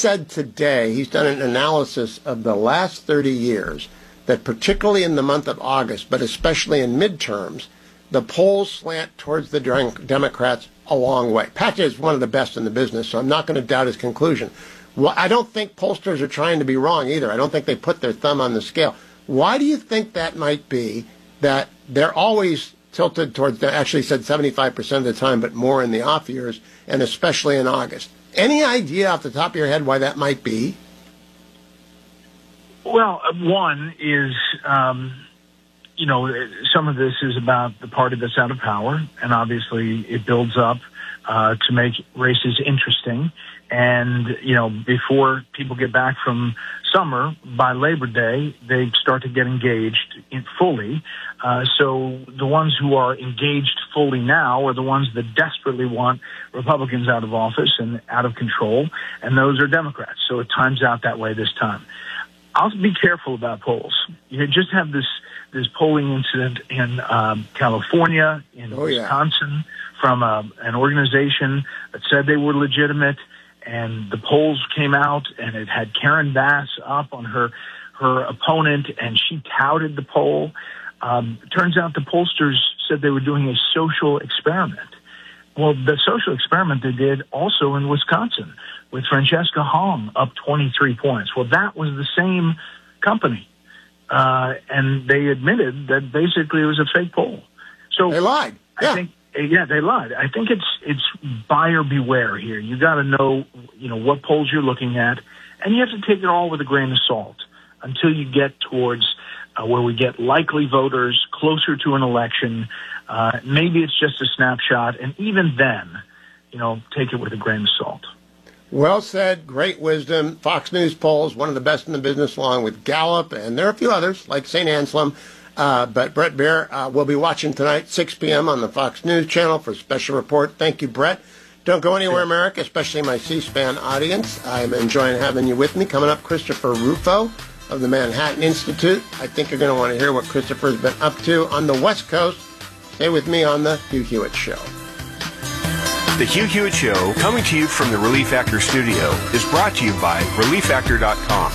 said today, he's done an analysis of the last 30 years, that particularly in the month of August, but especially in midterms, the polls slant towards the Democrats a long way. Pat is one of the best in the business, so I'm not going to doubt his conclusion. Well, I don't think pollsters are trying to be wrong either. I don't think they put their thumb on the scale. Why do you think that might be, that they're always tilted towards, they actually said 75% of the time, but more in the off years, and especially in August? Any idea off the top of your head why that might be? Well, one is, some of this is about the party that's out of power, and obviously it builds up to make races interesting. And, before people get back from summer, by Labor Day, they start to get engaged fully. So the ones who are engaged fully now are the ones that desperately want Republicans out of office and out of control, and those are Democrats. So it times out that way this time. I'll be careful about polls. You just have this polling incident in California, in Wisconsin, from an organization that said they were legitimate, and the polls came out, and it had Karen Bass up on her opponent, and she touted the poll. Turns out the pollsters said they were doing a social experiment. Well, the social experiment they did also in Wisconsin with Francesca Hong up 23 points. Well, that was the same company. And they admitted that basically it was a fake poll. So they lied. Yeah. I think, they lied. I think it's buyer beware here. You got to know, what polls you're looking at, and you have to take it all with a grain of salt until you get towards where we get likely voters closer to an election. Maybe it's just a snapshot, and even then, take it with a grain of salt. Well said. Great wisdom. Fox News polls, one of the best in the business, along with Gallup, and there are a few others, like St. Anselm. But Bret Baier will be watching tonight, 6 p.m. on the Fox News channel for a special report. Thank you, Bret. Don't go anywhere, America, especially my C-SPAN audience. I'm enjoying having you with me. Coming up, Christopher Rufo of the Manhattan Institute. I think you're going to want to hear what Christopher's been up to on the West Coast. Stay with me on The Hugh Hewitt Show. The Hugh Hewitt Show, coming to you from the Relief Factor studio, is brought to you by ReliefFactor.com.